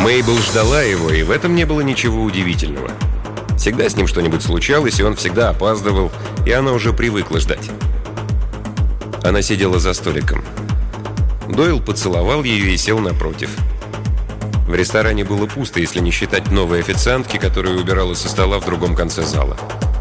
Мейбл ждала его, и в этом не было ничего удивительного. Всегда с ним что-нибудь случалось, и он всегда опаздывал, и она уже привыкла ждать. Она сидела за столиком. Дойл поцеловал ее и сел напротив. В ресторане было пусто, если не считать новой официантки, которая убирала со стола в другом конце зала.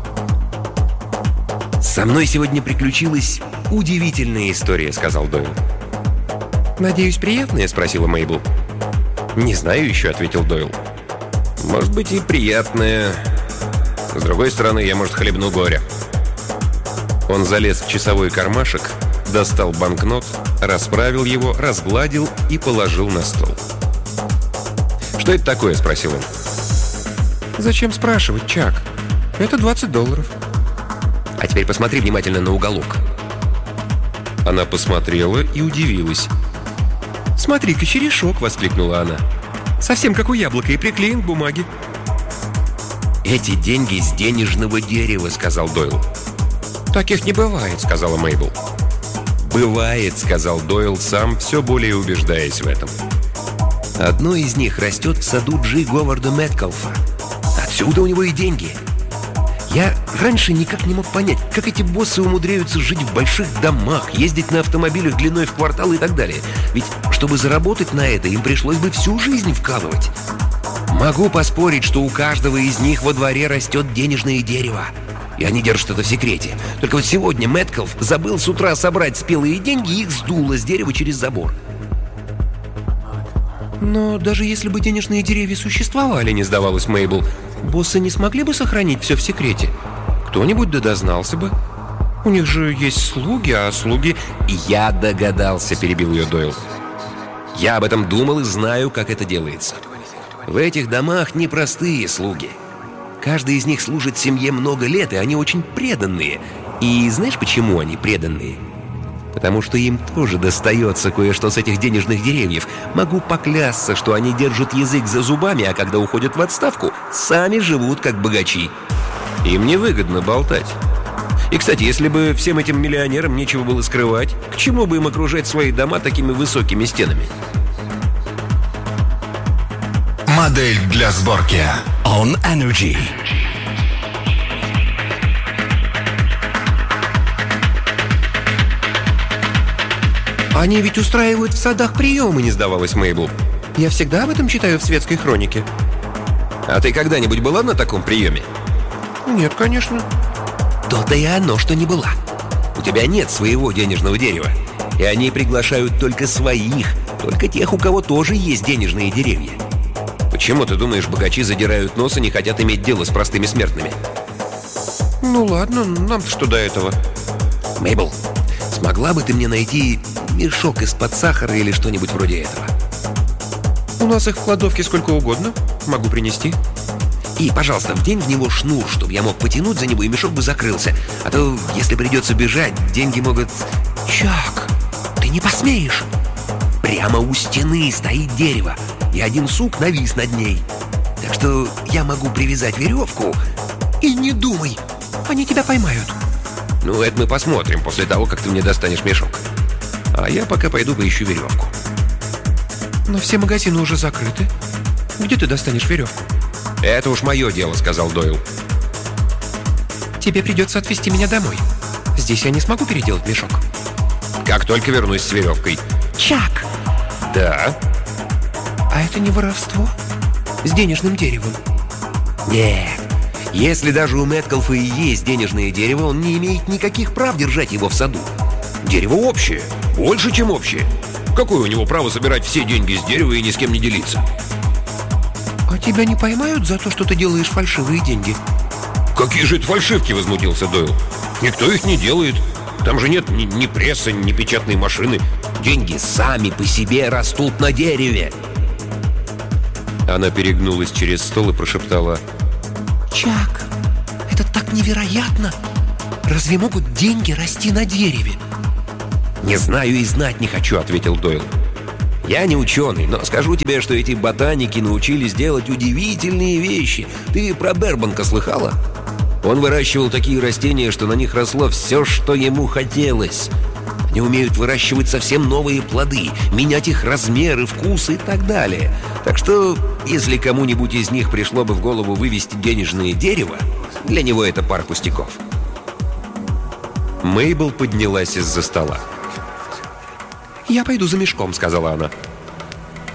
«Со мной сегодня приключилась удивительная история», — сказал Дойл. «Надеюсь, приятная?» — спросила Мейбл. «Не знаю еще», — ответил Дойл. «Может быть, и приятная. С другой стороны, я, может, хлебну горя». Он залез в часовой кармашек, достал банкнот, расправил его, разгладил и положил на стол. «Что это такое?» — спросил он. «Зачем спрашивать, Чак? Это $20. А теперь посмотри внимательно на уголок». Она посмотрела и удивилась. «Смотри-ка, черешок!» — воскликнула она. «Совсем как у яблока и приклеен к бумаге». «Эти деньги с денежного дерева», — сказал Дойл. «Таких не бывает», — сказала Мейбл. «Бывает», — сказал Дойл сам, все более убеждаясь в этом. «Одно из них растет в саду Джи Говарда Мэткалфа. Отсюда у него и деньги. Я раньше никак не мог понять, как эти боссы умудряются жить в больших домах, ездить на автомобилях длиной в квартал и так далее. Ведь, чтобы заработать на это, им пришлось бы всю жизнь вкалывать. Могу поспорить, что у каждого из них во дворе растет денежное дерево. И они держат это в секрете. Только вот сегодня Мэткалф забыл с утра собрать спелые деньги, и их сдуло с дерева через забор». «Но даже если бы денежные деревья существовали, — не сдавалась Мейбл, — боссы не смогли бы сохранить все в секрете. Кто-нибудь да дознался бы. У них же есть слуги, а слуги...» «Я догадался», — перебил ее Дойл. «Я об этом думал и знаю, как это делается. В этих домах непростые слуги. Каждый из них служит семье много лет, и они очень преданные. И знаешь, почему они преданные? Потому что им тоже достается кое-что с этих денежных деревьев. Могу поклясться, что они держат язык за зубами, а когда уходят в отставку, сами живут как богачи. Им невыгодно болтать. И, кстати, если бы всем этим миллионерам нечего было скрывать, к чему бы им окружать свои дома такими высокими стенами?» Модель для сборки On Energy. «Они ведь устраивают в садах приемы», — не сдавалась Мейбл. «Я всегда об этом читаю в светской хронике». «А ты когда-нибудь была на таком приеме?» «Нет, конечно». «То-то и оно, что не была. У тебя нет своего денежного дерева. И они приглашают только своих, только тех, у кого тоже есть денежные деревья. Почему, ты думаешь, богачи задирают нос и не хотят иметь дело с простыми смертными?» «Ну ладно, нам-то что до этого?» «Мейбл, смогла бы ты мне найти мешок из-под сахара или что-нибудь вроде этого?» «У нас их в кладовке сколько угодно. Могу принести». «И, пожалуйста, вдень в него шнур, чтобы я мог потянуть за него, и мешок бы закрылся. А то, если придется бежать, деньги могут...» «Чак, ты не посмеешь!» «Прямо у стены стоит дерево, и один сук навис над ней. Так что я могу привязать веревку. И не думай, они тебя поймают». «Ну, это мы посмотрим после того, как ты мне достанешь мешок. А я пока пойду поищу веревку». «Но все магазины уже закрыты. Где ты достанешь веревку?» «Это уж мое дело», — сказал Дойл. «Тебе придется отвезти меня домой. Здесь я не смогу переделать мешок». «Как только вернусь с веревкой». «Чак!» «Да?» «А это не воровство? С денежным деревом?» «Нет. Если даже у Мэткалфа и есть денежное дерево, он не имеет никаких прав держать его в саду. Дерево общее, больше, чем общее. Какое у него право собирать все деньги с дерева и ни с кем не делиться?» «А тебя не поймают за то, что ты делаешь фальшивые деньги?» «Какие же это фальшивки?» — возмутился Дойл. «Никто их не делает. Там же нет ни пресса, ни печатной машины. Деньги сами по себе растут на дереве». Она перегнулась через стол и прошептала: «Чак, это так невероятно! Разве могут деньги расти на дереве?» «Не знаю и знать не хочу», — ответил Дойл. «Я не ученый, но скажу тебе, что эти ботаники научились делать удивительные вещи. Ты про Бербанка слыхала? Он выращивал такие растения, что на них росло все, что ему хотелось. Они умеют выращивать совсем новые плоды, менять их размеры, вкусы и так далее. Так что, если кому-нибудь из них пришло бы в голову вывести денежное дерево, для него это пара пустяков. Мейбл поднялась из-за стола. «Я пойду за мешком», — сказала она.